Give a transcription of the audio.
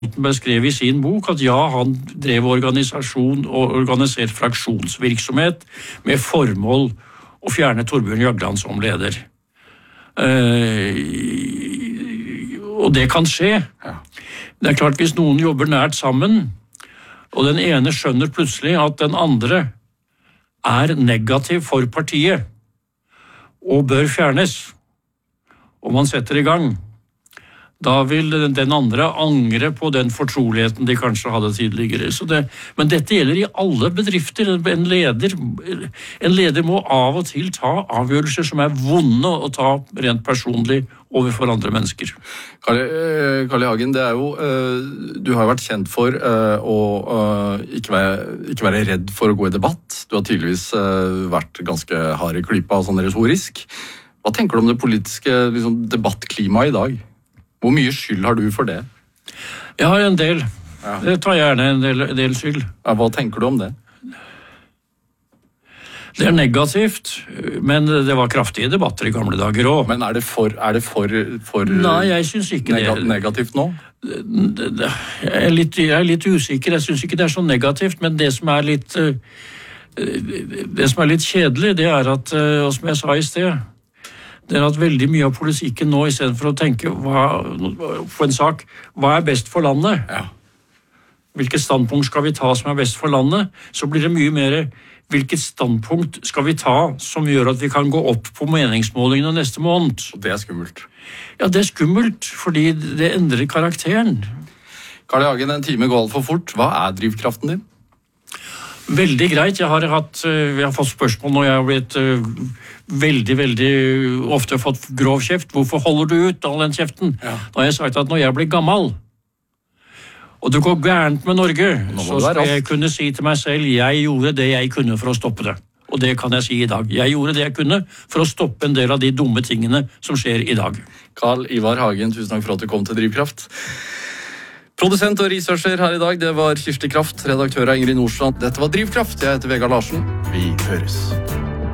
beskrev I sin bok at ja, han drev organisasjon og organisert fraksjonsvirksomhet med formål å fjerne Torbjørn Jagland som leder. Og det kan skje. Det klart hvis noen jobber nært sammen, og den ene skjønner plutselig at den andre negativ for partiet, og bør fjernes, og man setter I gang, da vil den andre angre på den fortroligheten de kanskje hadde tidligere. Men dette gjelder I alle bedrifter. En leder må av og til ta avgjørelser som vonde å ta rent personlig overfor andre mennesker. Carl I. Hagen, det jo, du har vært kjent for å ikke være redd for å gå I debatt. Du har tydeligvis vært ganske hard I klypa, sånn retorisk. Hva tenker du om det politiske debattklimaet I dag? Hvor mye skyld har du for det? Jeg har en del. Jeg tar gjerne en del skyld. Ja, hva tenker du om det? Det negativt, men det var kraftige debatter I gamle dager også. Men det for Nei, jeg synes ikke negativt nå? Jeg litt usikker. Jeg synes ikke det så negativt, men det som litt kjedelig, det at, og som jeg sa I sted, det at veldig mye av politikken nå, I stedet for å tenke på en sak, hva best for landet? Ja. Hvilket standpunkt skal vi ta som best for landet? Så blir det mye mer, hvilket standpunkt skal vi ta som gjør at vi kan gå opp på meningsmålingene neste måned? Og det skummelt. Ja, det skummelt, fordi det endrer karakteren. Carl I. Hagen, en time går alt for fort. Hva drivkraften din? Veldig greit. Jeg har fått spørsmål når jeg har blitt veldig ofte fått grov kjeft. Hvorfor holder du ut all den kjeften? Ja. Da har jeg sagt at når jeg blir gammel, og det går gærent med Norge, så skal jeg kunne si til meg selv, jeg gjorde det jeg kunne for å stoppe det. Og det kan jeg si I dag. Jeg gjorde det jeg kunne for å stoppe en del av de dumme tingene som skjer I dag. Carl Ivar Hagen, tusen takk for at du kom til Drivkraft. Produsent og researcher her I dag, det var Kirsti Kraft, redaktør av Ingrid Nordstrand. Dette var Drivkraft, jeg heter Vegard Larsen. Vi høres.